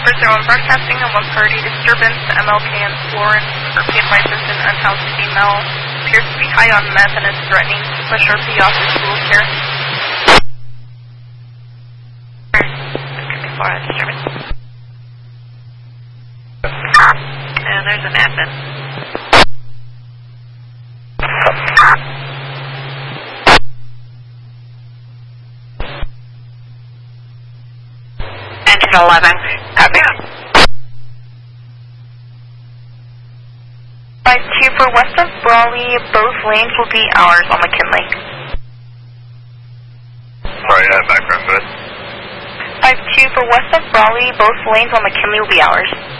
1 broadcasting a one-party disturbance. MLK in Florence. Be advised this an unhoused female appears to be high on meth and is threatening to push RP off his wheelchair. Florida disturbance. And there's an admin. Engine 11. Copy. 52 for west of Brawley, both lanes will be ours on McKinley. Sorry, background, good. 52 for west of Brawley, both lanes on McKinley will be ours.